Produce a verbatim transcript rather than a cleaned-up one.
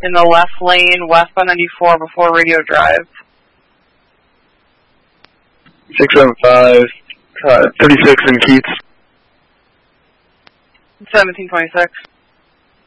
in the left lane, westbound ninety-four before Radio Drive. six seven five, uh, thirty-six in Keats. seventeen twenty-six.